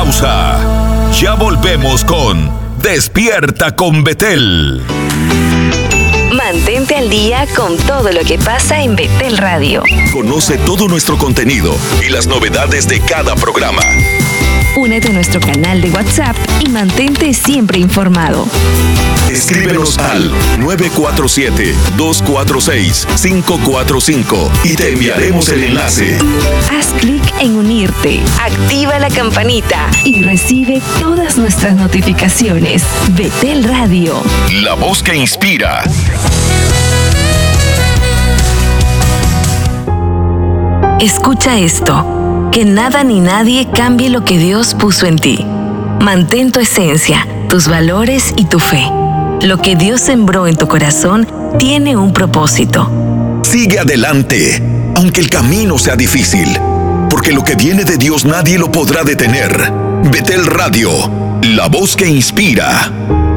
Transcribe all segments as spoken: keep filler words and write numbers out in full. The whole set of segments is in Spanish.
pausa. Ya volvemos con Despierta con Betel. Mantente al día con todo lo que pasa en Betel Radio. Conoce todo nuestro contenido y las novedades de cada programa. Únete a nuestro canal de WhatsApp y mantente siempre informado. Escríbenos al nueve cuatro siete, dos cuatro seis, cinco cuatro cinco y te enviaremos el enlace. Haz clic en unirte, activa la campanita y recibe todas nuestras notificaciones. Betel Radio. La voz que inspira. Escucha esto. Que nada ni nadie cambie lo que Dios puso en ti. Mantén tu esencia, tus valores y tu fe. Lo que Dios sembró en tu corazón tiene un propósito. Sigue adelante, aunque el camino sea difícil, porque lo que viene de Dios nadie lo podrá detener. Betel Radio, la voz que inspira.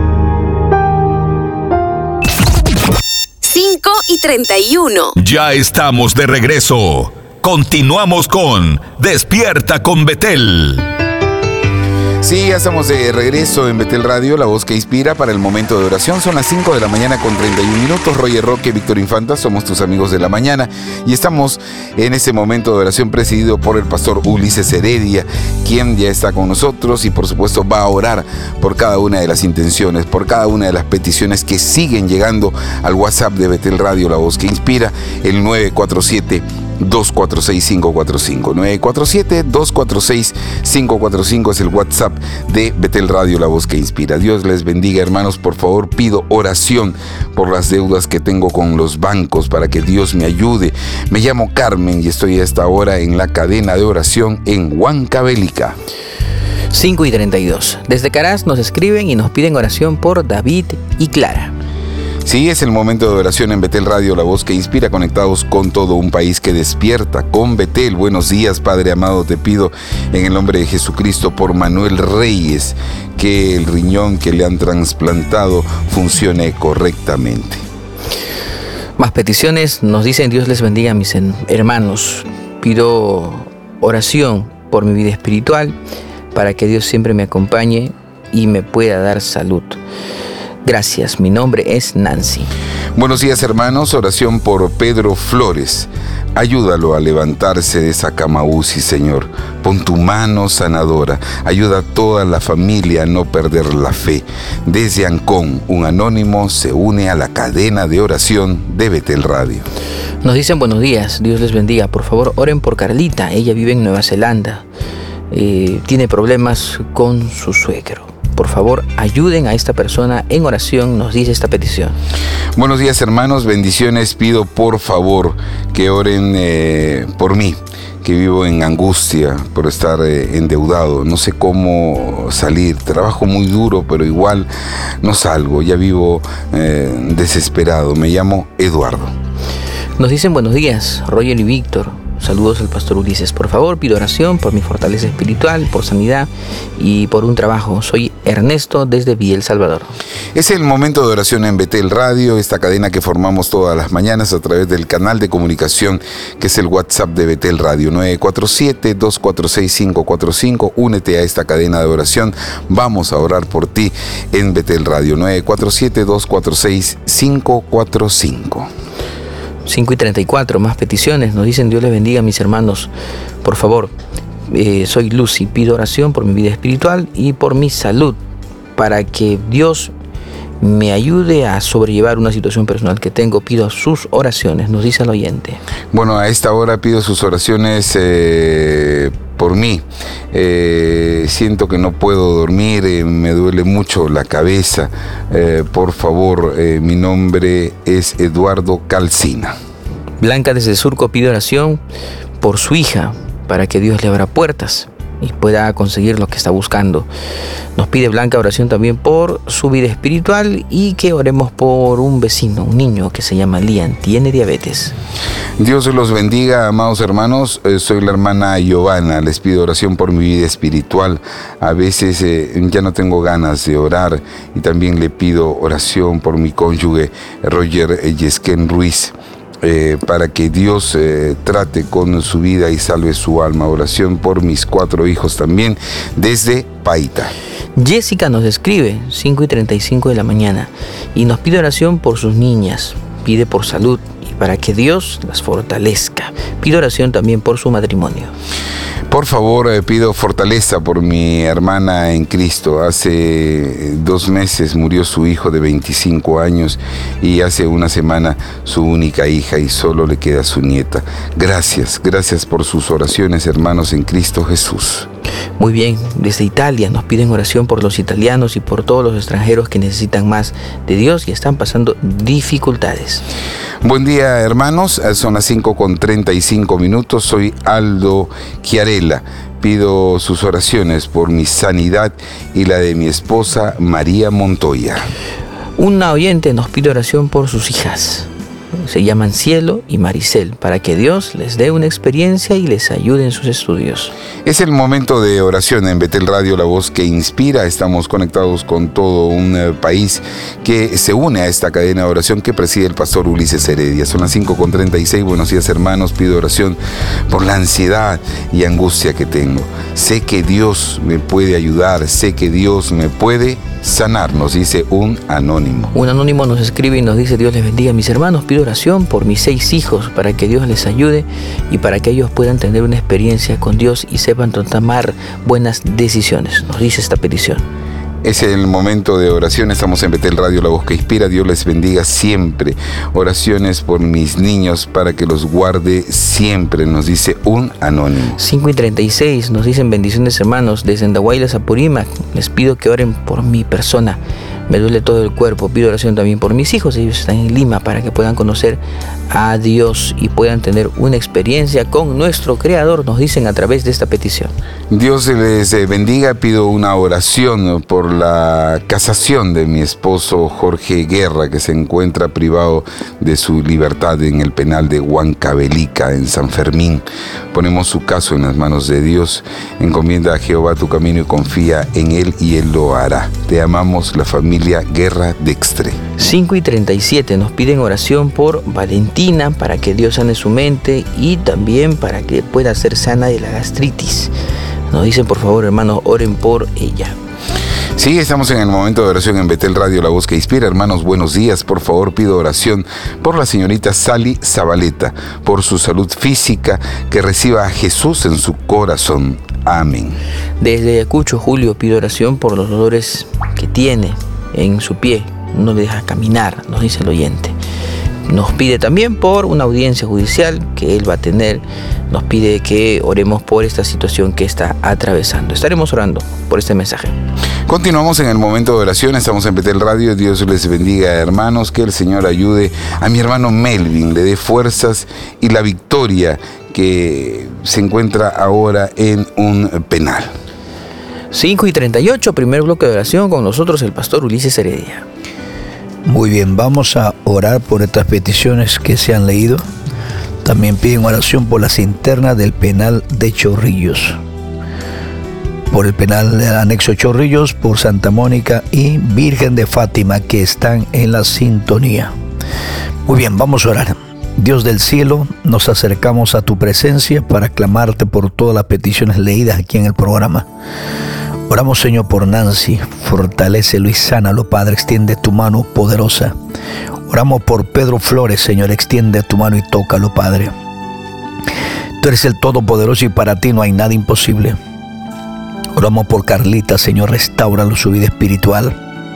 cinco y treinta y uno. Ya estamos de regreso. Continuamos con Despierta con Betel. Sí, ya estamos de regreso en Betel Radio, la voz que inspira para el momento de oración. Son las cinco de la mañana con treinta y un minutos. Roger Roque, Víctor Infanta, somos tus amigos de la mañana. Y estamos en ese momento de oración presidido por el pastor Ulises Heredia, quien ya está con nosotros y por supuesto va a orar por cada una de las intenciones, por cada una de las peticiones que siguen llegando al WhatsApp de Betel Radio, la voz que inspira, el nueve cuatro siete, dos cuatro seis, cinco cuatro cinco. nueve cuatro siete, dos cuatro seis, cinco cuatro cinco es el WhatsApp de Betel Radio, la voz que inspira. Dios les bendiga, hermanos. Por favor, pido oración por las deudas que tengo con los bancos para que Dios me ayude. Me llamo Carmen y estoy a esta hora en la cadena de oración en Huancavelica. cinco y treinta y dos. Desde Caraz nos escriben y nos piden oración por David y Clara. Sí, es el momento de oración en Betel Radio, la voz que inspira, conectados con todo un país que despierta con Betel. Buenos días, Padre amado, te pido en el nombre de Jesucristo por Manuel Reyes, que el riñón que le han trasplantado funcione correctamente. Más peticiones, nos dicen: Dios les bendiga a mis hermanos. Pido oración por mi vida espiritual, para que Dios siempre me acompañe y me pueda dar salud. Gracias, mi nombre es Nancy. Buenos días, hermanos. Oración por Pedro Flores. Ayúdalo a levantarse de esa cama U C I, Señor. Pon tu mano sanadora. Ayuda a toda la familia a no perder la fe. Desde Ancón, un anónimo se une a la cadena de oración de Betel Radio. Nos dicen buenos días, Dios les bendiga. Por favor, oren por Carlita. Ella vive en Nueva Zelanda. Eh, tiene problemas con su suegro. Por favor, ayuden a esta persona en oración, nos dice esta petición. Buenos días, hermanos, bendiciones. Pido por favor que oren eh, por mí, que vivo en angustia por estar eh, endeudado. No sé cómo salir, trabajo muy duro, pero igual no salgo. Ya vivo eh, desesperado. Me llamo Eduardo. Nos dicen buenos días, Roger y Víctor. Saludos al pastor Ulises. Por favor, pido oración por mi fortaleza espiritual, por sanidad y por un trabajo. Soy Ernesto desde Villa El Salvador. Es el momento de oración en Betel Radio, esta cadena que formamos todas las mañanas a través del canal de comunicación que es el WhatsApp de Betel Radio, nueve cuatro siete, dos cuatro seis, cinco cuatro cinco. Únete a esta cadena de oración. Vamos a orar por ti en Betel Radio, nueve cuatro siete, dos cuatro seis, cinco cuatro cinco. cinco y treinta y cuatro, más peticiones. Nos dicen: Dios les bendiga a mis hermanos. Por favor, eh, soy Lucy. Pido oración por mi vida espiritual y por mi salud, para que Dios me ayude a sobrellevar una situación personal que tengo. Pido sus oraciones, nos dice el oyente. Bueno, a esta hora pido sus oraciones eh, por mí. Eh, siento que no puedo dormir, eh, me duele mucho la cabeza. Eh, por favor, eh, mi nombre es Eduardo Calcina. Blanca desde Surco pide oración por su hija, para que Dios le abra puertas y pueda conseguir lo que está buscando. Nos pide Blanca oración también por su vida espiritual y que oremos por un vecino, un niño que se llama Lian, tiene diabetes. Dios los bendiga, amados hermanos. Eh, soy la hermana Giovanna. Les pido oración por mi vida espiritual. A veces eh, ya no tengo ganas de orar, y también le pido oración por mi cónyuge Roger Yesquén Ruiz. eh, para que Dios eh, trate con su vida y salve su alma. Oración por mis cuatro hijos también, desde Paita. Jessica nos escribe, cinco y treinta y cinco de la mañana, y nos pide oración por sus niñas, pide por salud y para que Dios las fortalezca. Pide oración también por su matrimonio. Por favor, eh, pido fortaleza por mi hermana en Cristo. Hace dos meses murió su hijo de veinticinco años y hace una semana su única hija y solo le queda su nieta. Gracias, gracias por sus oraciones, hermanos en Cristo Jesús. Muy bien, desde Italia nos piden oración por los italianos y por todos los extranjeros que necesitan más de Dios y están pasando dificultades. Buen día, hermanos, son las cinco con treinta y cinco minutos, soy Aldo Chiarella. Pido sus oraciones por mi sanidad y la de mi esposa María Montoya. Una oyente nos pide oración por sus hijas. Se llaman Cielo y Maricel, para que Dios les dé una experiencia y les ayude en sus estudios. Es el momento de oración en Betel Radio, la voz que inspira. Estamos conectados con todo un eh, país que se une a esta cadena de oración que preside el pastor Ulises Heredia. Son las cinco con treinta y seis. Buenos días, hermanos. Pido oración por la ansiedad y angustia que tengo. Sé que Dios me puede ayudar, sé que Dios me puede sanar, nos dice un anónimo. Un anónimo nos escribe y nos dice: Dios les bendiga, mis hermanos. Pido oración por mis seis hijos para que Dios les ayude y para que ellos puedan tener una experiencia con Dios y sepan tomar buenas decisiones. Nos dice esta petición. Es el momento de oración. Estamos en Betel Radio, la voz que inspira. Dios les bendiga siempre. Oraciones por mis niños para que los guarde siempre, nos dice un anónimo. cinco y treinta y seis nos dicen: bendiciones, hermanos, desde Andahuaylas a Purímac. Les pido que oren por mi persona. Me duele todo el cuerpo. Pido oración también por mis hijos. Ellos están en Lima para que puedan conocer a Dios y puedan tener una experiencia con nuestro Creador, nos dicen a través de esta petición. Dios les bendiga. Pido una oración por la casación de mi esposo Jorge Guerra, que se encuentra privado de su libertad en el penal de Huancavelica, en San Fermín. Ponemos su caso en las manos de Dios. Encomienda a Jehová tu camino y confía en Él y Él lo hará. Te amamos, la familia Guerra Dextre. cinco y treinta y siete nos piden oración por Valentina para que Dios sane su mente y también para que pueda ser sana de la gastritis. Nos dicen, por favor, hermanos, oren por ella. Sí, estamos en el momento de oración en Betel Radio, la voz que inspira. Hermanos, buenos días. Por favor, pido oración por la señorita Sally Zabaleta, por su salud física, que reciba a Jesús en su corazón. Amén. Desde Ayacucho, Julio, pido oración por los dolores que tiene en su pie. No le deja caminar, nos dice el oyente. Nos pide también por una audiencia judicial que él va a tener. Nos pide que oremos por esta situación que está atravesando. Estaremos orando por este mensaje. Continuamos en el momento de oración. Estamos en Betel Radio. Dios les bendiga, hermanos. Que el Señor ayude a mi hermano Melvin, le dé fuerzas y la victoria, que se encuentra ahora en un penal. cinco y treinta y ocho, primer bloque de oración, con nosotros el pastor Ulises Heredia. Muy bien, vamos a orar por estas peticiones que se han leído. También piden oración por las internas del penal de Chorrillos, por el penal del anexo Chorrillos, por Santa Mónica y Virgen de Fátima, que están en la sintonía. Muy bien, vamos a orar. Dios del cielo, nos acercamos a tu presencia para clamarte por todas las peticiones leídas aquí en el programa. Oramos, Señor, por Nancy. Fortalécelo y sánalo, Padre. Extiende tu mano poderosa. Oramos por Pedro Flores, Señor. Extiende tu mano y tócalo, Padre. Tú eres el Todopoderoso y para ti no hay nada imposible. Oramos por Carlita, Señor. Restáuralo su vida espiritual.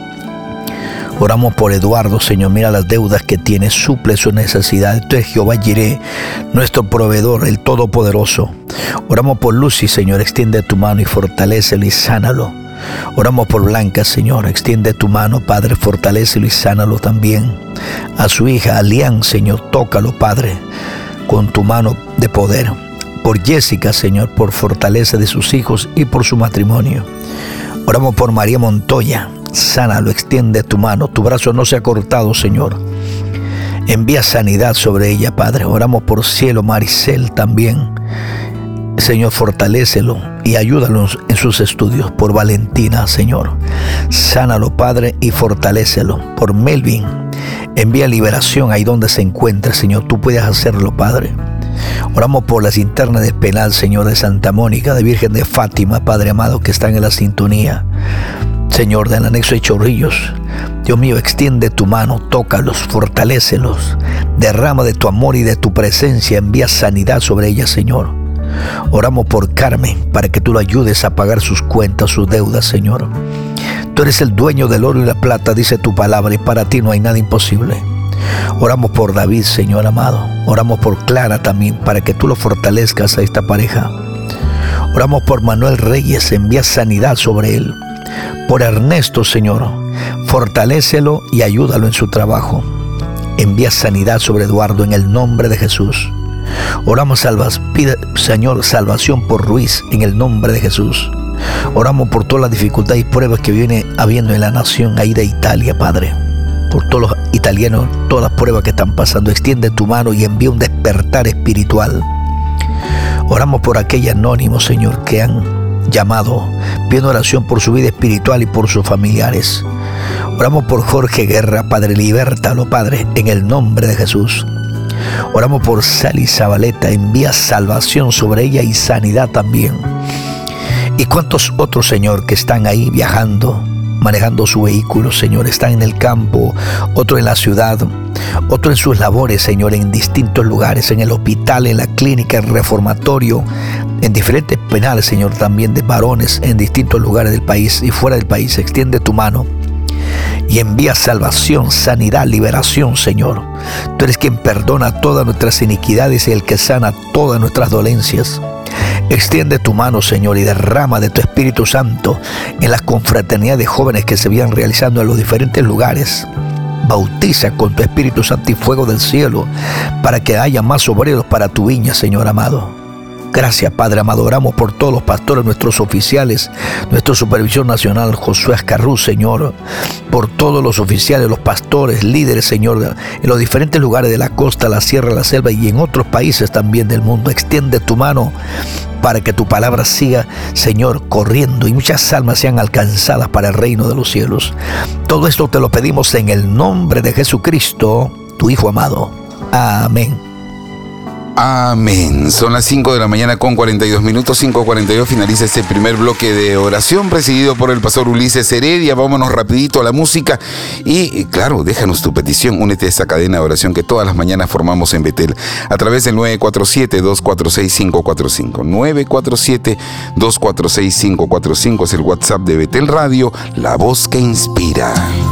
Oramos por Eduardo, Señor. Mira las deudas que tiene, suple su necesidad. Tú eres Jehová Jireh, nuestro proveedor, el Todopoderoso. Oramos por Lucy, Señor. Extiende tu mano y fortalécelo y sánalo. Oramos por Blanca, Señor. Extiende tu mano, Padre. Fortalécelo y sánalo también. A su hija Alián, Señor. Tócalo, Padre, con tu mano de poder. Por Jessica, Señor, por fortaleza de sus hijos y por su matrimonio. Oramos por María Montoya. Sánalo, extiende tu mano, tu brazo no se ha cortado, Señor. Envía sanidad sobre ella, Padre. Oramos por Cielo, Maricel también. Señor, fortalécelo y ayúdalo en sus estudios. Por Valentina, Señor. Sánalo, Padre, y fortalécelo. Por Melvin, Envía liberación ahí donde se encuentre, Señor. Tú puedes hacerlo, Padre. Oramos por las internas del penal, Señor, de Santa Mónica, de Virgen de Fátima, Padre amado, que están en la sintonía, Señor, del anexo de Chorrillos. Dios mío, extiende tu mano, tócalos, fortalécelos, derrama de tu amor y de tu presencia, envía sanidad sobre ellas, Señor. Oramos por Carmen, para que tú lo ayudes a pagar sus cuentas, sus deudas, Señor. Tú eres el dueño del oro y la plata, dice tu palabra, y para ti no hay nada imposible. Oramos por David, Señor amado. Oramos por Clara también, para que tú lo fortalezcas a esta pareja. Oramos por Manuel Reyes, envía sanidad sobre él. Por Ernesto, Señor, fortalécelo y ayúdalo en su trabajo. Envía sanidad sobre Eduardo en el nombre de Jesús. Oramos, salvas, pide, Señor, salvación por Ruiz en el nombre de Jesús. Oramos por todas las dificultades y pruebas que viene habiendo en la nación ahí de Italia, Padre. Por todos los italianos, todas las pruebas que están pasando. Extiende tu mano y envía un despertar espiritual. Oramos por aquellos anónimos, Señor, que han llamado, pidiendo oración por su vida espiritual y por sus familiares. Oramos por Jorge Guerra, Padre, libértalo, Padre, en el nombre de Jesús. Oramos por Sally Zabaleta, envía salvación sobre ella y sanidad también. Y cuántos otros, Señor, que están ahí viajando, manejando su vehículo, Señor, están en el campo, otro en la ciudad, otro en sus labores, Señor, en distintos lugares, en el hospital, en la clínica, en el reformatorio, en diferentes penales, Señor, también de varones en distintos lugares del país y fuera del país. Extiende tu mano y envía salvación, sanidad, liberación, Señor. Tú eres quien perdona todas nuestras iniquidades y el que sana todas nuestras dolencias. Extiende tu mano, Señor, y derrama de tu Espíritu Santo en las confraternidades de jóvenes que se vienen realizando en los diferentes lugares. Bautiza con tu Espíritu Santo y fuego del cielo para que haya más obreros para tu viña, Señor amado. Gracias, Padre amado. Oramos por todos los pastores, nuestros oficiales, nuestro supervisor nacional, Josué Ascarrú, Señor, por todos los oficiales, los pastores, líderes, Señor, en los diferentes lugares de la costa, la sierra, la selva y en otros países también del mundo. Extiende tu mano para que tu palabra siga, Señor, corriendo y muchas almas sean alcanzadas para el reino de los cielos. Todo esto te lo pedimos en el nombre de Jesucristo, tu Hijo amado. Amén. Amén. Son las cinco de la mañana con cuarenta y dos minutos, cinco cuarenta y dos, finaliza este primer bloque de oración presidido por el pastor Ulises Heredia. Vámonos rapidito a la música y, claro, déjanos tu petición. Únete a esta cadena de oración que todas las mañanas formamos en Betel a través del nueve cuatro siete, dos cuatro seis, cinco cuatro cinco. nueve cuatro siete, dos cuatro seis, cinco cuatro cinco es el WhatsApp de Betel Radio, la voz que inspira.